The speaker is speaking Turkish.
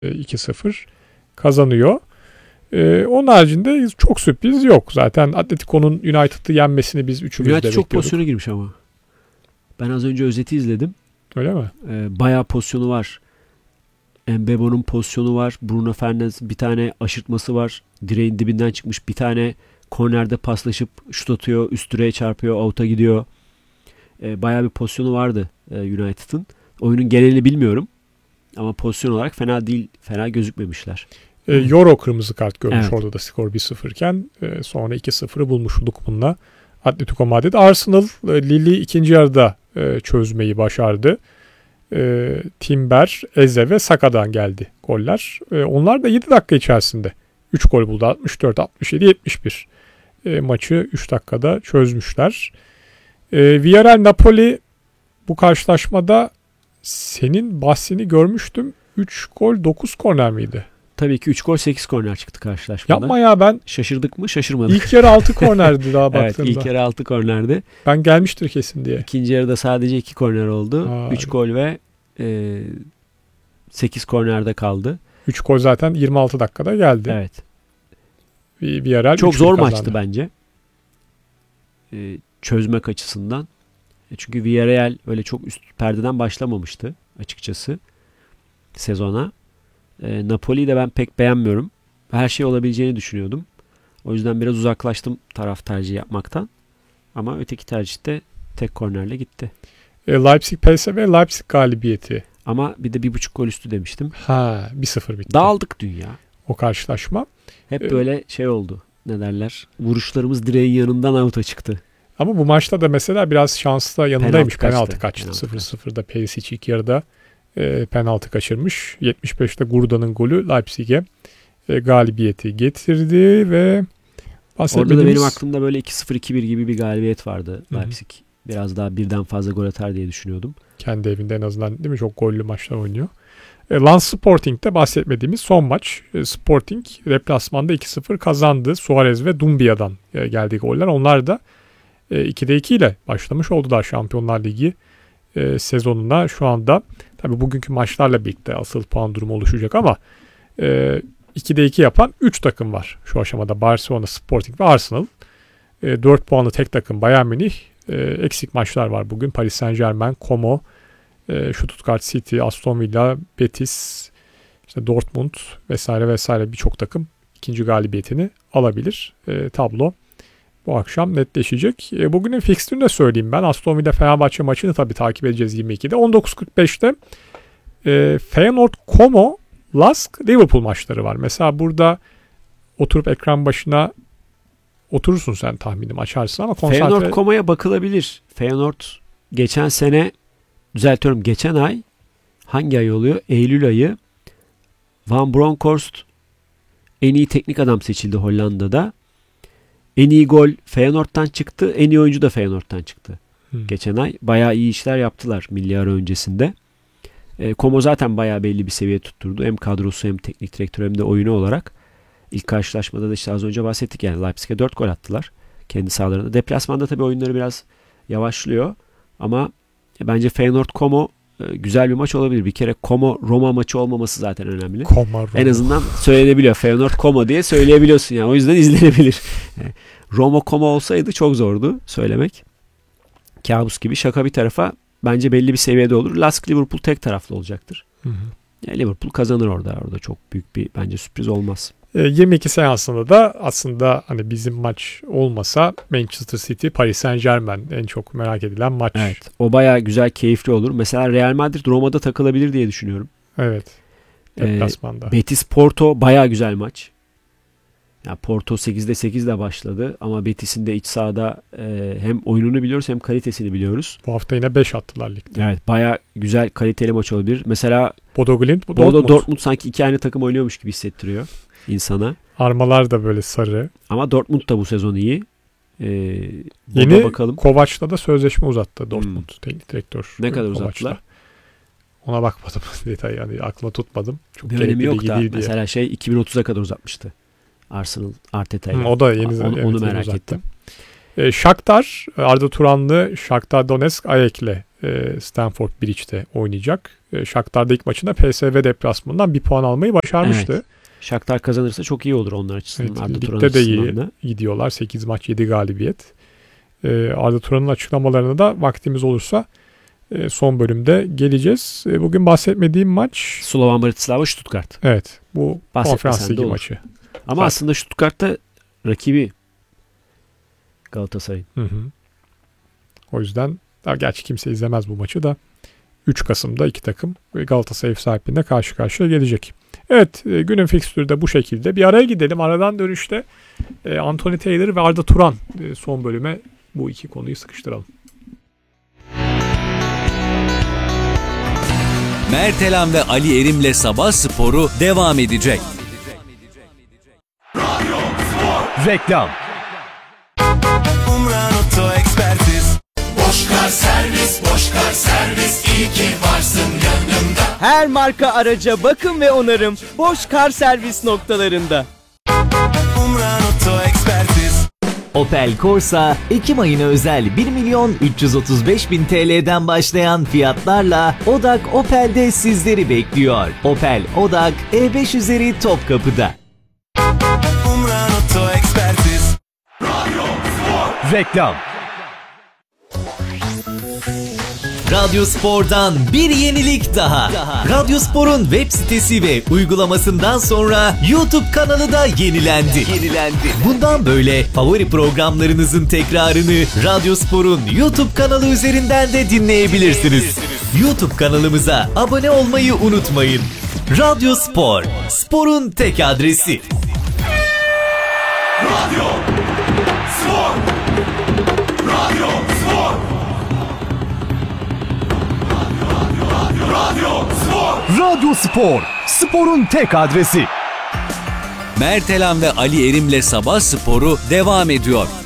2-0 kazanıyor. Onun haricinde çok sürpriz yok. Zaten Atletico'nun United'ı yenmesini biz üçümüz de United bekliyorduk. çok pozisyona girmiş ama. Ben az önce özeti izledim. Öyle mi? Bayağı pozisyonu var. Mbeumo'nun pozisyonu var. Bruno Fernandes bir tane aşırtması var. Direğin dibinden çıkmış. Bir tane kornerde paslaşıp şut atıyor. Üst direğe çarpıyor. Out'a gidiyor. Bayağı bir pozisyonu vardı United'ın. Oyunun genelini bilmiyorum. Ama pozisyon olarak fena değil. Fena gözükmemişler. Euro kırmızı kart görmüş, evet. Orada da skor 1-0 iken sonra 2-0'ı bulmuştuk bununla. Atletico Madrid. Arsenal Lille'i ikinci yarıda çözmeyi başardı. Timber, Eze ve Saka'dan geldi goller. Onlar da 7 dakika içerisinde 3 gol buldu. 64, 67, 71. Maçı 3 dakikada çözmüşler. Villarreal Napoli bu karşılaşmada senin bahsini görmüştüm. 3 gol 9 korner miydi? Tabii ki 3 gol 8 korner çıktı karşılaşmada. Yapma ya, ben şaşırdık mı? Şaşırmadık. İlk yarı 6 kornerdi daha baktığımda. Evet, ilk yarı 6 kornerdi. Ben gelmiştir kesin diye. İkinci yarıda sadece 2 korner oldu. 3 gol ve 8 kornerde kaldı. 3 gol zaten 26 dakikada geldi. Evet. Villarreal çok zor kazandı. maçtı bence. Çözmek açısından. Çünkü Villarreal öyle çok üst perdeden başlamamıştı açıkçası sezona. Napoli'yi de ben pek beğenmiyorum. Her şey olabileceğini düşünüyordum. O yüzden biraz uzaklaştım taraf tercihi yapmaktan. Ama öteki tercihte tek kornerle gitti. Leipzig PSV Leipzig galibiyeti. Ama bir de 1.5 gol üstü demiştim. 1-0 bitti. Dağıldık dünya. O karşılaşma. Hep böyle şey oldu. Ne derler? Vuruşlarımız direğin yanından out'a çıktı. Ama bu maçta da mesela biraz şansla yanındaymış. Penaltı kaçtı. Penaltı 0-0'da Perisic ilk yarıda penaltı kaçırmış. 75'te Gurda'nın golü Leipzig'e galibiyeti getirdi ve orada da benim aklımda böyle 2-0 2-1 gibi bir galibiyet vardı Leipzig. Biraz daha birden fazla gol atar diye düşünüyordum. Kendi evinde en azından, değil mi? Çok gollü maçlar oynuyor. Lens Sporting'de bahsetmediğimiz son maç. Sporting deplasmanda 2-0 kazandı. Suarez ve Dumbia'dan geldiği goller. Onlar da 2'de 2 ile başlamış oldular Şampiyonlar Ligi sezonuna. Şu anda tabii bugünkü maçlarla birlikte asıl puan durumu oluşacak ama 2'de 2 yapan 3 takım var şu aşamada. Barcelona, Sporting ve Arsenal. 4 puanlı tek takım Bayern Münih. Eksik maçlar var bugün. Paris Saint-Germain, Como, Stuttgart City, Aston Villa, Betis, işte Dortmund vesaire vesaire birçok takım ikinci galibiyetini alabilir. Tablo bu akşam netleşecek. Bugünün fikstürünü de söyleyeyim ben. Aston Villa Fenerbahçe maçını tabii takip edeceğiz 22'de. 19.45'te Feyenoord, Como, Lask, Liverpool maçları var. Mesela burada oturup ekran başına oturursun sen, tahminim açarsın ama konsantre... Feyenoord Como'ya bakılabilir. Feyenoord geçen sene, düzeltiyorum, geçen ay, hangi ay oluyor? Eylül ayı. Van Bronckhorst en iyi teknik adam seçildi Hollanda'da. En iyi gol Feyenoord'dan çıktı. En iyi oyuncu da Feyenoord'dan çıktı. Geçen ay bayağı iyi işler yaptılar milli ara öncesinde. Como zaten bayağı belli bir seviye tutturdu. Hem kadrosu hem teknik direktör hem de oyunu olarak. İlk karşılaşmada da işte az önce bahsettik, yani Leipzig'e 4 gol attılar kendi sahalarında. Deplasmanda tabii oyunları biraz yavaşlıyor ama bence Feyenoord Como güzel bir maç olabilir. Bir kere Como Roma maçı olmaması zaten önemli. En azından söylenebiliyor. Feyenoord Como diye söyleyebiliyorsun yani. O yüzden izlenebilir. Roma Como olsaydı çok zordu söylemek. Kabus gibi. Şaka bir tarafa, bence belli bir seviyede olur. Lask Liverpool tek taraflı olacaktır. Liverpool kazanır orada. Orada çok büyük bir bence sürpriz olmaz. 22 seansında da aslında hani bizim maç olmasa Manchester City, Paris Saint-Germain en çok merak edilen maç. Evet. O bayağı güzel, keyifli olur. Mesela Real Madrid Roma'da takılabilir diye düşünüyorum. Evet. Deplasmanda. Betis Porto bayağı güzel maç. Yani Porto 8'de 8'le başladı ama Betis'in de iç sahada hem oyununu biliyoruz hem kalitesini biliyoruz. Bu hafta yine 5 attılar ligde. Evet, bayağı güzel, kaliteli maç olabilir. Mesela Bodo Glimt, Dortmund sanki iki aynı takım oynuyormuş gibi hissettiriyor insana. Armalar da böyle sarı. Ama Dortmund da bu sezon iyi. Yeni bakalım. Kovac'la da sözleşme uzattı Dortmund teknik direktör. Ne kadar Kovac'la uzattılar? Ona bakmadım detayı, yani aklıma tutmadım. Çok bir önemi yok da. diye. Mesela 2030'a kadar uzatmıştı Arsenal Arteta'yla. O da yeni onu merak uzattı. ettim. Shakhtar, Arda Turanlı Shakhtar Donetsk Ayek'le Stamford Bridge'de oynayacak. Shakhtar'da ilk maçında PSV deplasmanından bir puan almayı başarmıştı. Evet. Shakhtar kazanırsa çok iyi olur onlar açısından. Evet, Arda Turan ligde de açısından iyi gidiyorlar. 8 maç 7 galibiyet. Arda Turan'ın açıklamalarına da vaktimiz olursa son bölümde geleceğiz. Bugün bahsetmediğim maç Slovan Bratislava Stuttgart. evet, bu Konferans Ligi olur. maçı. Ama Zaten. aslında Stuttgart'ta rakibi Galatasaray'ın. Hı. O yüzden gerçi kimse izlemez bu maçı da 3 Kasım'da iki takım Galatasaray ev sahipliğinde karşı karşıya gelecek. Evet, günün fikstürü de bu şekilde. Bir araya gidelim. Aradan dönüşte Anthony Taylor ve Arda Turan son bölüme bu iki konuyu sıkıştıralım. Mertelan ve Ali Erim'le Sabah Sporu devam edecek. Reklam. Umran Oto Ekspertiz. Boşkar servis, iyi ki varsın yanımda. Her marka araca bakım ve onarım Boş Kar Servis noktalarında. Umran Oto Ekspertiz. Opel Corsa, Ekim ayına özel 1.335.000 TL'den başlayan fiyatlarla Odak Opel'de sizleri bekliyor. Opel Odak E5 üzeri Topkapı'da. Umran Oto Ekspertiz. Reklam. Radyo Spor'dan bir yenilik daha. Radyo Spor'un web sitesi ve uygulamasından sonra YouTube kanalı da yenilendi. Bundan böyle favori programlarınızın tekrarını Radyo Spor'un YouTube kanalı üzerinden de dinleyebilirsiniz. YouTube kanalımıza abone olmayı unutmayın. Radyo Spor, sporun tek adresi. Radyo Spor. Radyo Spor. Radyo Spor. Radyo Spor, sporun tek adresi. Mertelan ve Ali Erim'le Sabah Sporu devam ediyor.